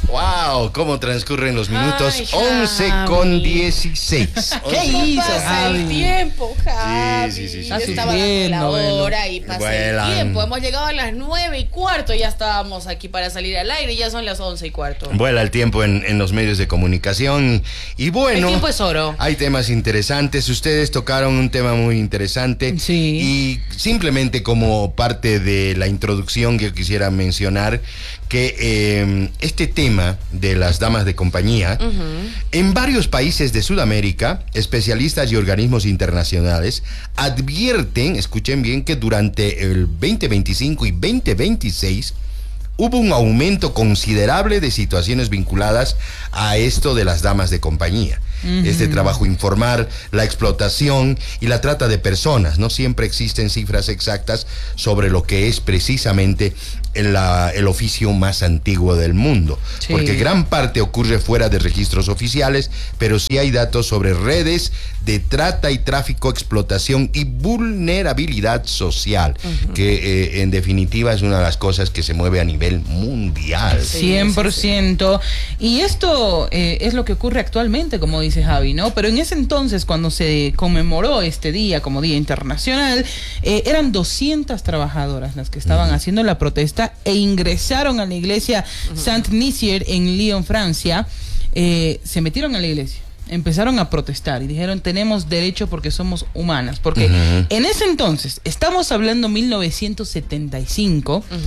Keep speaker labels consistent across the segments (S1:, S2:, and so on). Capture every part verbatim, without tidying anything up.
S1: Wow, cómo transcurren los minutos.
S2: Ay,
S1: once con dieciséis.
S2: ¿Qué hizo, pasa el tiempo, Javi?
S1: Sí, sí, sí, sí,
S2: Ya
S1: sí.
S2: estaba dando la
S3: Bueno.
S2: hora y pasa
S1: Vuelan.
S2: el tiempo. Hemos llegado a las nueve y cuarto. Ya estábamos aquí para salir al aire. Y ya son las once y cuarto.
S1: Vuela el tiempo en, en los medios de comunicación. Y bueno,
S2: El tiempo es oro.
S1: hay temas interesantes. Ustedes tocaron un tema muy interesante.
S3: Sí.
S1: Y simplemente como parte de la introducción que yo quisiera mencionar que eh, este tema de las damas de compañía, uh-huh. en varios países de Sudamérica, especialistas y organismos internacionales advierten, escuchen bien, que durante el veinte veinticinco y veinte veintiséis hubo un aumento considerable de situaciones vinculadas a esto de las damas de compañía. Uh-huh. Este trabajo informal, la explotación y la trata de personas. No siempre existen cifras exactas sobre lo que es precisamente el, la, el oficio más antiguo del mundo. Sí. Porque gran parte ocurre fuera de registros oficiales, pero sí hay datos sobre redes de trata y tráfico, explotación y vulnerabilidad social, uh-huh. que eh, en definitiva es una de las cosas que se mueve a nivel mundial.
S3: cien por ciento. Y esto eh, es lo que ocurre actualmente, como dice Javi, ¿no? Pero en ese entonces, cuando se conmemoró este día como Día Internacional, eh, eran doscientas trabajadoras las que estaban uh-huh. haciendo la protesta e ingresaron a la iglesia uh-huh. Saint-Nizier en Lyon, Francia. Eh, se metieron a la iglesia, empezaron a protestar y dijeron: tenemos derecho porque somos humanas. Porque uh-huh. en ese entonces, estamos hablando mil novecientos setenta y cinco, uh-huh.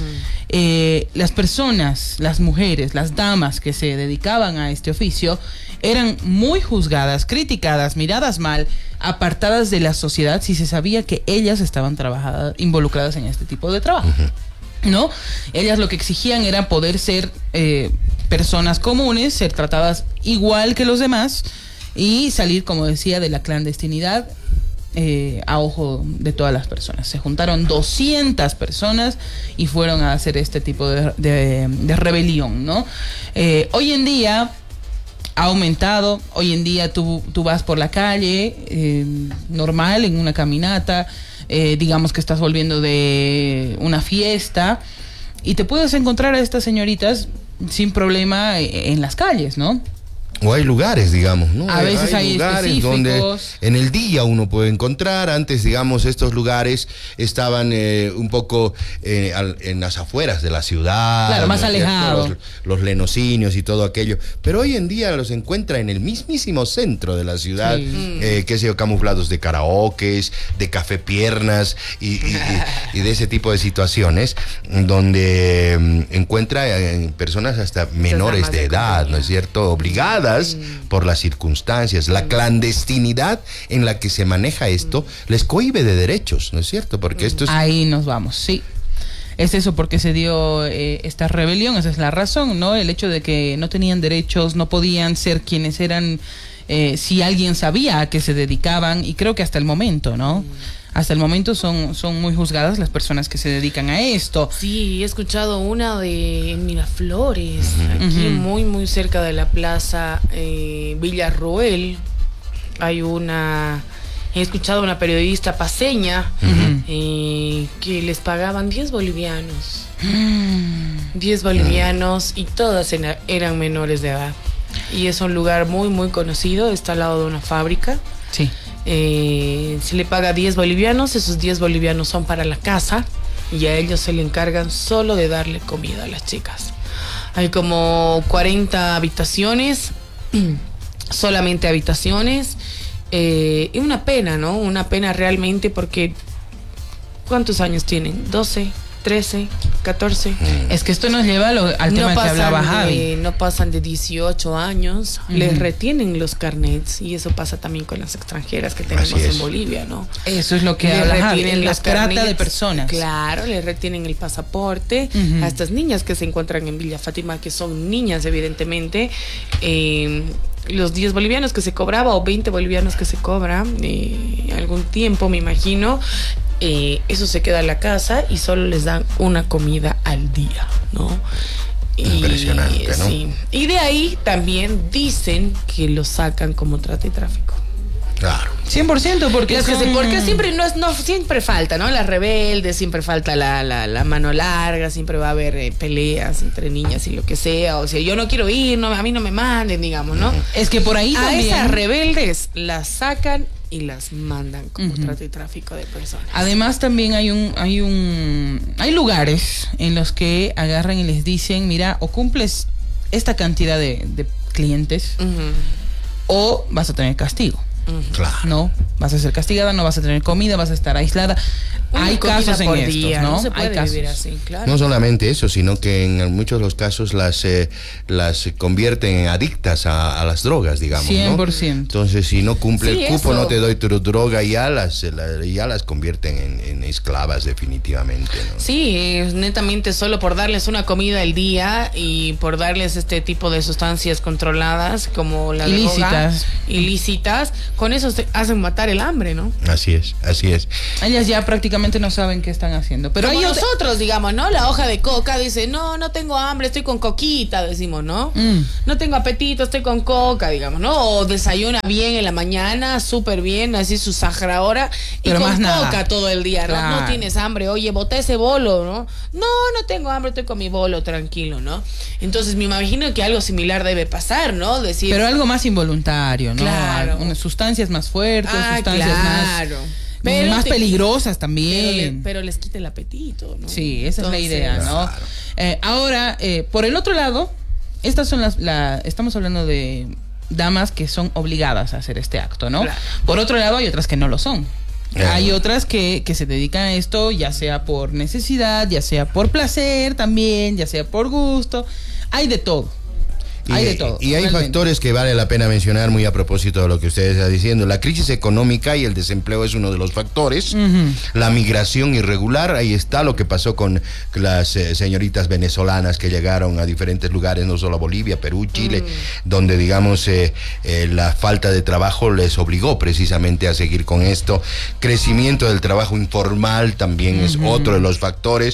S3: eh, las personas, las mujeres, las damas que se dedicaban a este oficio eran muy juzgadas, criticadas, miradas mal, apartadas de la sociedad si se sabía que ellas estaban trabajadas, involucradas en este tipo de trabajo. Uh-huh. ¿No? Ellas lo que exigían era poder ser eh, personas comunes, ser tratadas igual que los demás y salir, como decía, de la clandestinidad eh, a ojo de todas las personas. Se juntaron doscientas personas y fueron a hacer este tipo de, de, de rebelión, ¿no? Eh, hoy en día ha aumentado. Hoy en día tú, tú vas por la calle eh, normal, en una caminata, eh, digamos que estás volviendo de una fiesta y te puedes encontrar a estas señoritas sin problema en las calles, ¿no?
S1: O hay lugares, digamos, ¿no?
S3: A veces hay, hay
S1: lugares donde en el día uno puede encontrar. Antes, digamos, estos lugares estaban eh, un poco eh, al, en las afueras de la ciudad.
S3: Claro, más alejados.
S1: Los, los lenocinios y todo aquello. Pero hoy en día los encuentra en el mismísimo centro de la ciudad, sí. eh, qué sé yo, camuflados de karaokes, de café piernas y, y, y, y de ese tipo de situaciones donde um, encuentra eh, personas hasta menores de edad, ¿no es cierto? Obligadas por las circunstancias. La clandestinidad en la que se maneja esto les cohíbe de derechos, ¿no es cierto? Porque esto es...
S3: Ahí nos vamos, sí. Es eso porque se dio eh, esta rebelión, esa es la razón, ¿no? El hecho de que no tenían derechos, no podían ser quienes eran, eh, si alguien sabía a qué se dedicaban, y creo que hasta el momento, ¿no? Hasta el momento son, son muy juzgadas las personas que se dedican a esto.
S2: Sí, he escuchado una de Miraflores, uh-huh. aquí uh-huh. muy, muy cerca de la plaza eh, Villarroel. Hay una... He escuchado una periodista paseña uh-huh. eh, que les pagaban diez bolivianos. Uh-huh. diez bolivianos y todas en, eran menores de edad. Y es un lugar muy, muy conocido. Está al lado de una fábrica.
S3: Sí.
S2: Eh, se le paga diez bolivianos, esos diez bolivianos son para la casa y a ellos se le encargan solo de darle comida a las chicas. Hay como cuarenta habitaciones, solamente habitaciones, eh, y una pena, ¿no? Una pena realmente porque ¿cuántos años tienen? doce, trece, catorce. Mm.
S3: Es que esto nos lleva a lo, al tema
S2: no
S3: que hablaba Javi.
S2: De, no pasan de dieciocho años, uh-huh. les retienen los carnets y eso pasa también con las extranjeras que tenemos en Bolivia, ¿no?
S3: Eso es lo que
S2: les
S3: habla
S2: retienen
S3: Javi, la trata de personas.
S2: Claro, les retienen el pasaporte uh-huh. a estas niñas que se encuentran en Villa Fátima, que son niñas evidentemente. Eh, los diez bolivianos que se cobraba o veinte bolivianos que se cobra eh, algún tiempo, me imagino. Eh, eso se queda en la casa y solo les dan una comida al día, ¿no?
S1: Impresionante, y, ¿no?
S2: Sí. Y de ahí también dicen que lo sacan como trata y tráfico.
S1: Claro.
S3: cien por ciento, porque,
S2: Las que
S3: son...
S2: se- porque siempre no, es- no siempre falta, ¿no? Las rebeldes, siempre falta la, la, la mano larga, siempre va a haber eh, peleas entre niñas y lo que sea. O sea, yo no quiero ir, no, a mí no me manden, digamos, ¿no?
S3: Es que por ahí
S2: A
S3: también...
S2: esas rebeldes las sacan y las mandan como
S3: Ujú.
S2: trata y tráfico de personas.
S3: Además también hay un, hay un, hay lugares en los que agarran y les dicen, mira, o cumples esta cantidad de, de clientes
S2: Ujú,
S3: o vas a tener castigo.
S2: ujú.
S1: Claro.
S3: No, vas a ser castigada, no vas a tener comida, vas a estar aislada.
S2: Una
S3: Hay
S2: comida
S3: casos en
S2: por
S3: estos,
S2: día,
S3: ¿no?
S2: No se puede
S3: Hay casos.
S2: vivir así, claro.
S1: No solamente eso, sino que en muchos de los casos las eh, las convierten en adictas a, a las drogas, digamos, ¿no?
S3: cien por ciento.
S1: Entonces, si no cumple
S2: Sí,
S1: el cupo,
S2: eso.
S1: no te doy tu droga, ya las, la- ya las convierten en, en esclavas definitivamente, ¿no?
S2: Sí, es netamente solo por darles una comida al día y por darles este tipo de sustancias controladas como la
S3: Ilícitas.
S2: droga, ilícitas, con eso se hacen matar el hambre, ¿no?
S1: Así es, así es.
S3: Ellas ya prácticamente no saben qué están haciendo. Pero
S2: Como
S3: hay otra-
S2: nosotros, digamos, ¿no? La hoja de coca dice, no, no tengo hambre, estoy con coquita, decimos, ¿no?
S3: Mm.
S2: No tengo apetito, estoy con coca, digamos, ¿no? O desayuna bien en la mañana, súper bien, así su sahara hora, y
S3: Pero
S2: con
S3: más nada.
S2: coca todo el día, ¿no?
S3: Claro.
S2: No tienes hambre, oye, boté ese bolo, ¿no? No, no tengo hambre, estoy con mi bolo, tranquilo, ¿no? Entonces me imagino que algo similar debe pasar, ¿no? Decir,
S3: Pero algo más involuntario, ¿no?
S2: Claro.
S3: Unas sustancias más fuertes,
S2: ah,
S3: sustancias
S2: claro.
S3: más,
S2: Pero
S3: más
S2: te-
S3: peligrosas
S2: Pero, le-
S3: también.
S2: pero les quita el apetito, ¿no?
S3: Sí, esa
S2: Entonces,
S3: es la idea, ¿no?
S1: Claro.
S3: Eh, ahora, eh, por el otro lado, estas son las, la, estamos hablando de damas que son obligadas a hacer este acto, ¿no?
S2: Claro.
S3: Por otro lado, hay otras que no lo son.
S1: Claro.
S3: Hay otras que, que se dedican a esto, ya sea por necesidad, ya sea por placer también, ya sea por gusto. Hay de todo.
S1: Y,
S3: hay de todo.
S1: y hay
S3: realmente.
S1: factores que vale la pena mencionar muy a propósito de lo que usted está diciendo. La crisis económica y el desempleo es uno de los factores.
S3: Ujú.
S1: La migración irregular, ahí está lo que pasó con las eh, señoritas venezolanas que llegaron a diferentes lugares, no solo a Bolivia, Perú, Chile, donde digamos eh, eh, la falta de trabajo les obligó precisamente a seguir con esto. Crecimiento del trabajo informal también es otro de los factores.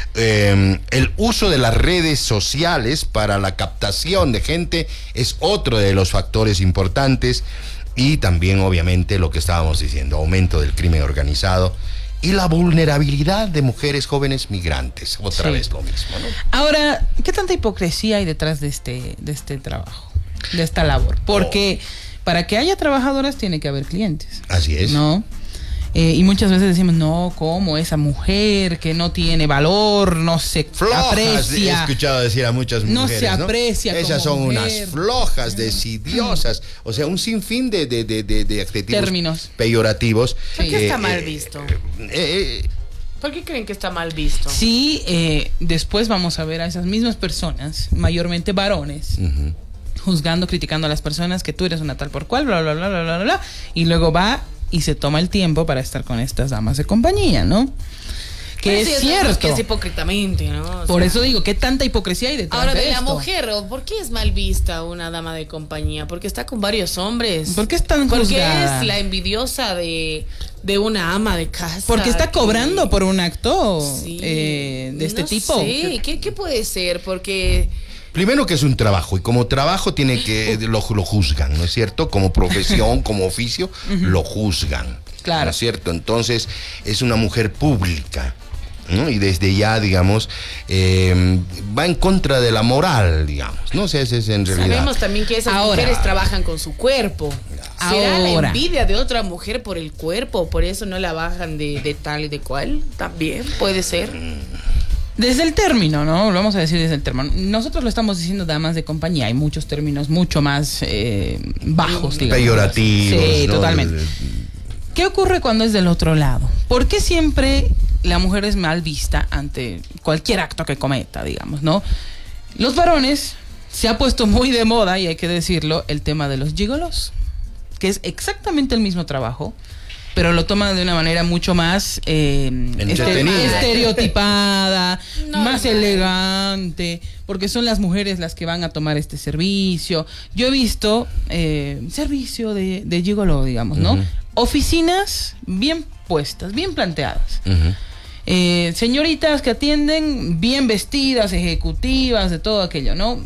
S1: Eh, el uso de las redes sociales para la captación de gente es otro de los factores importantes. Y también, obviamente, lo que estábamos diciendo, aumento del crimen organizado y la vulnerabilidad de mujeres jóvenes migrantes. Otra
S3: Sí.
S1: vez lo mismo, ¿no?
S3: Ahora, ¿qué tanta hipocresía hay detrás de este, de este trabajo, de esta labor? Porque para que haya trabajadoras tiene que haber clientes.
S1: Así es.
S3: ¿No? Eh, y muchas veces decimos, no, ¿cómo? Esa mujer que no tiene valor, no se
S1: Flojas, he
S3: aprecia.
S1: escuchado decir a muchas
S3: No
S1: mujeres,
S3: se aprecia
S1: Esas
S3: como
S1: son
S3: mujer.
S1: unas flojas, desidiosas, o sea, un sinfín de, de, de, de, de adjetivos
S3: Términos.
S1: peyorativos.
S2: ¿Por qué
S1: Eh,
S2: está mal
S1: eh,
S2: visto?
S1: eh, eh,
S2: ¿Por qué creen que está mal visto?
S3: Sí, eh, después vamos a ver a esas mismas personas, mayormente varones,
S1: ujú.
S3: juzgando, criticando a las personas que tú eres una tal por cual, bla, bla, bla, bla, bla, bla, y luego va y se toma el tiempo para estar con estas damas de compañía, ¿no? Que
S2: Pero
S3: es
S2: sí, eso
S3: cierto.
S2: que es hipócritamente, ¿no? O
S3: Por
S2: sea,
S3: eso digo, ¿qué tanta hipocresía hay detrás
S2: Ahora,
S3: de
S2: de la
S3: esto?
S2: mujer, ¿o ¿por qué es mal vista una dama de compañía? Porque está con varios hombres.
S3: ¿Por qué es tan
S2: Porque
S3: juzgada?
S2: es la envidiosa de, de una ama de casa.
S3: Porque está
S2: que-
S3: cobrando por un acto
S2: Sí,
S3: eh, de este
S2: no
S3: tipo.
S2: sé, ¿qué, ¿qué puede ser? Porque...
S1: Primero que es un trabajo y como trabajo tiene que lo, lo juzgan, ¿no es cierto? Como profesión, como oficio, lo juzgan.
S3: Claro.
S1: ¿No es cierto? Entonces es una mujer pública, ¿no? Y desde ya, digamos, eh, va en contra de la moral, digamos, ¿no? O sea, ese es en realidad.
S2: Sabemos también que esas
S3: Ahora.
S2: mujeres trabajan con su cuerpo. ¿Será la
S3: Ahora.
S2: envidia de otra mujer por el cuerpo? ¿Por eso no la bajan de, de tal y de cual? También puede ser.
S3: Desde el término, ¿no? Lo vamos a decir desde el término. Nosotros lo estamos diciendo damas de compañía. Hay muchos términos mucho más eh, bajos, digamos.
S1: Peyorativos.
S3: Sí,
S1: ¿no?
S3: totalmente. ¿Qué ocurre cuando es del otro lado? ¿Por qué siempre la mujer es mal vista ante cualquier acto que cometa, digamos, ¿no? Los varones, se ha puesto muy de moda, y hay que decirlo, el tema de los gigolos, que es exactamente el mismo trabajo, pero lo toman de una manera mucho más eh,
S1: Entretenida.
S3: este- estereotipada,
S2: No,
S3: más
S2: no.
S3: elegante, porque son las mujeres las que van a tomar este servicio. Yo he visto eh, servicio de, de gigolo, digamos, ¿no?
S1: Ujú.
S3: Oficinas bien puestas, bien planteadas.
S1: Ujú.
S3: Eh, señoritas que atienden bien vestidas, ejecutivas, de todo aquello, ¿no?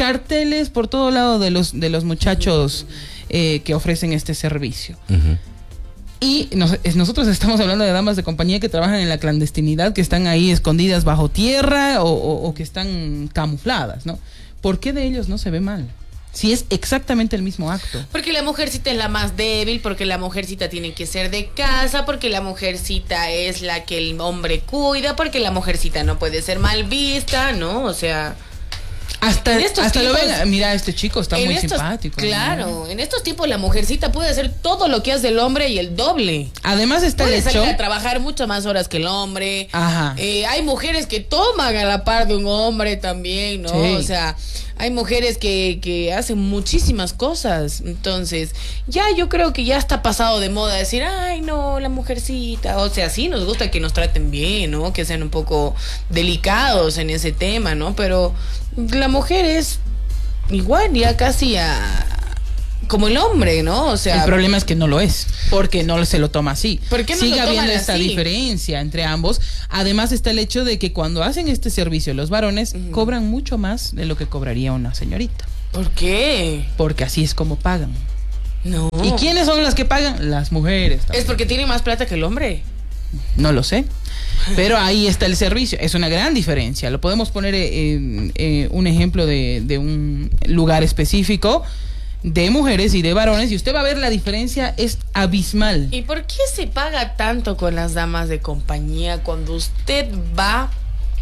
S3: Carteles por todo lado de los, de los muchachos eh, que ofrecen este servicio.
S1: Ujú.
S3: Y nos, es, nosotros estamos hablando de damas de compañía que trabajan en la clandestinidad, que están ahí escondidas bajo tierra o, o, o que están camufladas, ¿no? ¿Por qué de ellos no se ve mal? Si es exactamente el mismo acto.
S2: Porque la mujercita es la más débil, porque la mujercita tiene que ser de casa, porque la mujercita es la que el hombre cuida, porque la mujercita no puede ser mal vista, ¿no? O sea...
S3: Hasta, hasta lo ven, mira, este chico está muy
S2: estos,
S3: simpático.
S2: Claro,
S3: ¿no?
S2: En estos tiempos la mujercita puede hacer todo lo que hace el hombre y el doble.
S3: Además está
S2: puede
S3: el hecho...
S2: salir a trabajar muchas más horas que el hombre.
S3: Ajá.
S2: Eh, hay mujeres que toman a la par de un hombre también, ¿no?
S3: Sí.
S2: O sea, hay mujeres que, que hacen muchísimas cosas. Entonces, ya yo creo que ya está pasado de moda decir, ay, no, la mujercita. O sea, sí, nos gusta que nos traten bien, ¿no? Que sean un poco delicados en ese tema, ¿no? Pero la mujer es igual, ya casi a... como el hombre, ¿no? O sea,
S3: el problema es que no lo es, porque no se lo toma así.
S2: ¿Por qué no
S3: Sigue
S2: lo toman
S3: habiendo esta
S2: así?
S3: diferencia entre ambos. Además está el hecho de que cuando hacen este servicio los varones uh-huh. cobran mucho más de lo que cobraría una señorita.
S2: ¿Por qué?
S3: Porque así es como pagan.
S2: No.
S3: ¿Y quiénes son las que pagan? Las mujeres también.
S2: ¿Es porque tienen más plata que el hombre?
S3: No lo sé. Pero ahí está el servicio. Es una gran diferencia. Lo podemos poner en eh, eh, un ejemplo de, de un lugar específico de mujeres y de varones y usted va a ver la diferencia es abismal.
S2: ¿Y por qué se paga tanto con las damas de compañía cuando usted va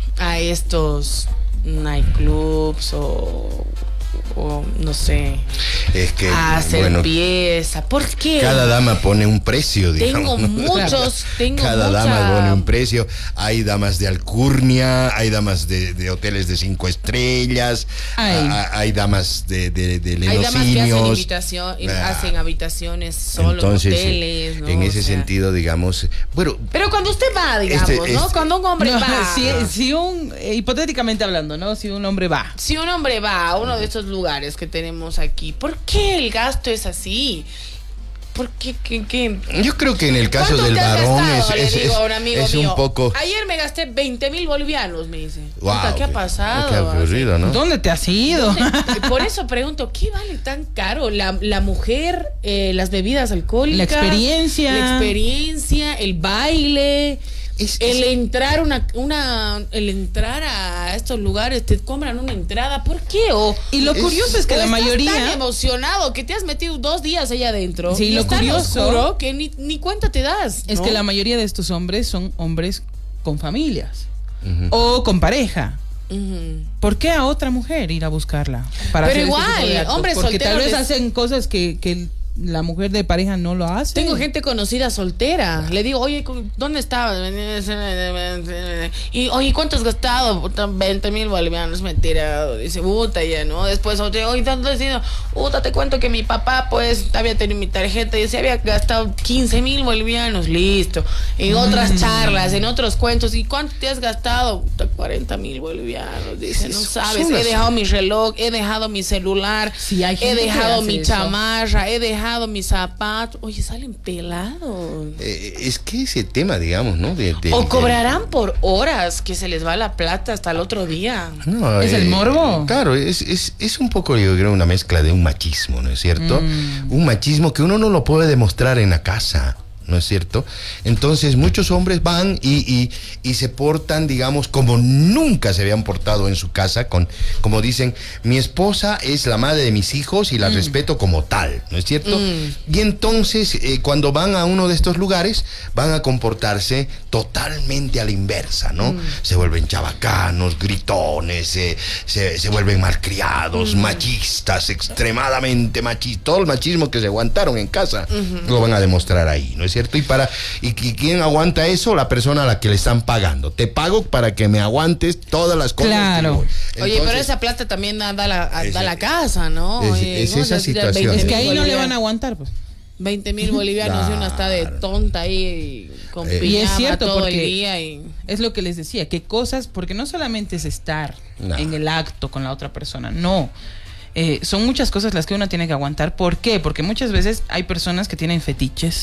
S2: a estos nightclubs o, o no sé,
S1: es que
S2: a hacer
S1: bueno,
S2: pieza? ¿Por qué?
S1: Cada dama pone un precio, digamos.
S2: Tengo muchos, tengo
S1: Cada
S2: mucha...
S1: dama pone un precio. Hay damas de alcurnia, hay damas de, de hoteles de cinco estrellas,
S3: hay,
S1: a, hay damas de, de, de
S2: Hay damas que hacen, invitación,
S1: ah,
S2: hacen habitaciones solo
S1: entonces,
S2: en hoteles, ¿no?
S1: En ese
S2: o sea,
S1: sentido, digamos, bueno...
S2: Pero cuando usted va, digamos,
S1: este,
S2: ¿no?
S1: Este,
S2: cuando un hombre
S3: no,
S2: va...
S3: Si, si un, eh, hipotéticamente hablando, ¿no? Si un hombre va.
S2: Si un hombre va a uno de estos lugares que tenemos aquí, ¿por qué el gasto es así? ¿Por qué? qué, qué?
S1: Yo creo que en el caso del varón es, es,
S2: le digo a un amigo
S1: es
S2: mío,
S1: un poco...
S2: Ayer me gasté veinte mil bolivianos, me dice.
S1: Wow,
S2: Puta, ¿qué ha pasado?
S1: Qué aburrido, ¿no?
S3: ¿Dónde te has ido?
S2: Por eso pregunto, ¿qué vale tan caro? La, la mujer, eh, las bebidas alcohólicas,
S3: la experiencia,
S2: la experiencia, el baile... Es, el es, entrar una, una, el entrar a estos lugares, te compran una entrada, ¿por qué? O,
S3: y lo curioso es, es que la mayoría
S2: estás tan emocionado que te has metido dos días allá adentro.
S3: Sí,
S2: y
S3: lo
S2: es tan
S3: curioso
S2: oscuro que ni, ni cuenta te das.
S3: Es
S2: ¿no?
S3: que la mayoría de estos hombres son hombres con familias uh-huh. o con pareja. Uh-huh. ¿Por qué a otra mujer ir a buscarla? Para
S2: Pero
S3: hacer
S2: igual,
S3: ese tipo de actos?
S2: hombres
S3: Porque
S2: solteros
S3: tal vez
S2: les...
S3: hacen cosas que, que la mujer de pareja no lo hace.
S2: Tengo gente conocida soltera. Le digo, oye, ¿dónde estabas? Y, oye, ¿cuánto has gastado? veinte mil bolivianos, mentira. Dice, puta, ya, ¿no? Después, oye, ¿dónde has ido? Puta, te cuento que mi papá, pues, había tenido mi tarjeta y se había gastado quince mil bolivianos. Listo. En otras mm. charlas, en otros cuentos. ¿Y cuánto te has gastado? Puta, cuarenta mil bolivianos. Dice, no sabes, he dejado mi reloj, he dejado mi celular,
S3: sí, hay
S2: he dejado mi
S3: eso.
S2: chamarra, he dejado mis zapatos. Oye, salen pelados.
S1: Eh, es que ese tema, digamos, ¿no? De, de,
S2: o
S1: de,
S2: cobrarán por horas que se les va la plata hasta el otro día.
S1: No,
S3: ¿Es
S1: eh,
S3: el morbo?
S1: Claro, es, es, es un poco, yo creo, una mezcla de un machismo, ¿no es cierto? Mm. Un machismo que uno no lo puede demostrar en la casa, ¿no es cierto? Entonces muchos hombres van y, y, y se portan, digamos, como nunca se habían portado en su casa, con, como dicen, mi esposa es la madre de mis hijos y la mm. respeto como tal, ¿no es cierto? Mm. Y entonces eh, cuando van a uno de estos lugares van a comportarse totalmente a la inversa, ¿no? Mm. Se vuelven chabacanos, gritones, eh, se, se vuelven malcriados, mm. machistas, extremadamente machistas, todo el machismo que se aguantaron en casa mm-hmm. lo van a demostrar ahí, ¿no es cierto? Y para y, y quién aguanta eso, la persona a la que le están pagando. Te pago para que me aguantes todas las cosas.
S3: Claro.
S2: Entonces, oye, pero esa plata también da, da, la, da ese, la casa, ¿no?
S1: Es,
S2: oye,
S1: es
S2: ¿no?
S1: esa situación.
S3: Es que ahí no le van a aguantar, pues.
S2: veinte mil bolivianos claro. Y una está de tonta ahí con eh, pijama
S3: y es cierto
S2: todo
S3: porque
S2: el día y...
S3: es lo que les decía, que cosas, porque no solamente es estar no. en el acto con la otra persona, no. Eh, son muchas cosas las que uno tiene que aguantar. ¿Por qué? Porque muchas veces hay personas que tienen fetiches.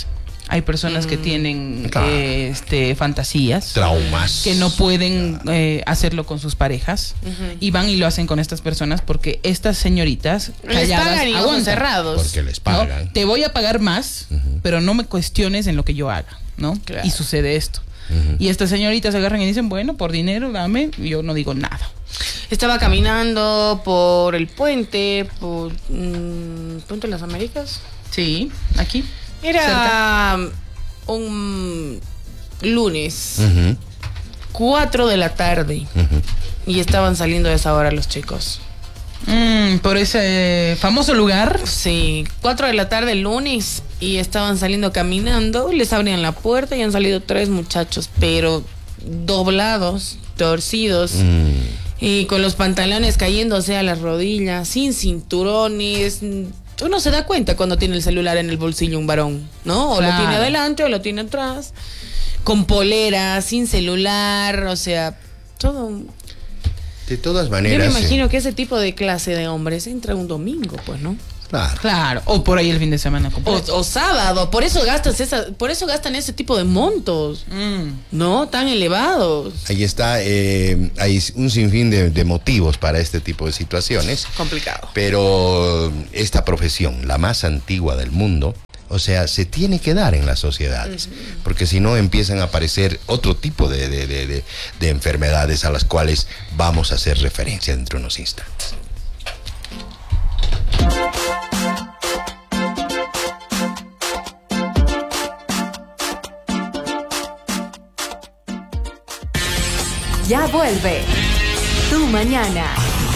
S3: Hay personas mm. que tienen claro. eh, este, fantasías,
S1: traumas,
S3: que no pueden eh, hacerlo con sus parejas uh-huh. y van y lo hacen con estas personas porque estas señoritas calladas aguantan,
S2: cerrados.
S1: Porque les pagan.
S3: ¿No? Te voy a pagar más, uh-huh. pero no me cuestiones en lo que yo haga, ¿no? Claro. Y sucede esto. Uh-huh. Y estas señoritas se agarran y dicen, bueno, por dinero dame, y yo no digo nada.
S2: Estaba caminando por el puente, por mmm, Puente de las Américas.
S3: Sí, aquí.
S2: Era cerca. Un lunes, uh-huh. cuatro de la tarde, uh-huh. y estaban saliendo a esa hora los chicos.
S3: Mm, por ese famoso lugar.
S2: Sí, cuatro de la tarde el lunes y estaban saliendo caminando, les abrían la puerta y han salido tres muchachos, pero doblados, torcidos, mm. y con los pantalones cayéndose a las rodillas, sin cinturones. Uno se da cuenta cuando tiene el celular en el bolsillo un varón, ¿no? O claro. lo tiene adelante o lo tiene atrás, con polera, sin celular, o sea, todo.
S1: De todas maneras.
S2: Yo me imagino sí. que ese tipo de clase de hombres entra un domingo, pues, ¿no?
S3: Claro. Claro. O por ahí el fin de semana.
S2: O, o sábado. Por eso gastas esa, por eso gastan ese tipo de montos. Mm. No tan elevados.
S1: Ahí está. Eh, hay un sinfín de, de motivos para este tipo de situaciones.
S2: Complicado.
S1: Pero esta profesión, la más antigua del mundo, o sea, se tiene que dar en las sociedades, uh-huh. porque si no empiezan a aparecer otro tipo de, de, de, de, de enfermedades a las cuales vamos a hacer referencia dentro de unos instantes.
S4: Ya vuelve Tu Mañana.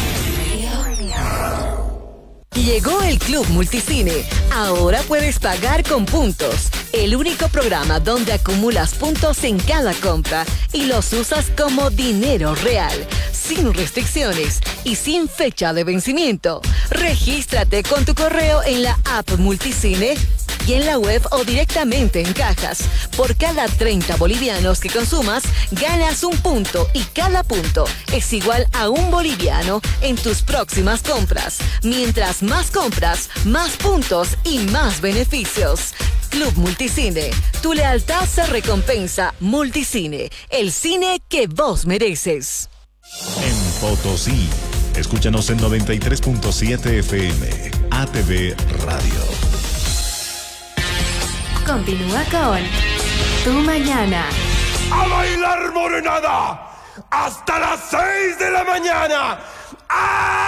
S4: Llegó el Club Multicine. Ahora puedes pagar con puntos. El único programa donde acumulas puntos en cada compra y los usas como dinero real, sin restricciones y sin fecha de vencimiento. Regístrate con tu correo en la app Multicine y en la web o directamente en cajas. Por cada treinta bolivianos que consumas, ganas un punto y cada punto es igual a un boliviano en tus próximas compras. Mientras más compras, más puntos y más beneficios. Club Multicine. Tu lealtad se recompensa. Multicine. El cine que vos mereces.
S5: En Potosí. Escúchanos en noventa y tres punto siete F M. A T V Radio.
S4: Continúa con Tu Mañana.
S6: ¡A bailar, morenada! ¡Hasta las seis de la mañana! ¡Ah!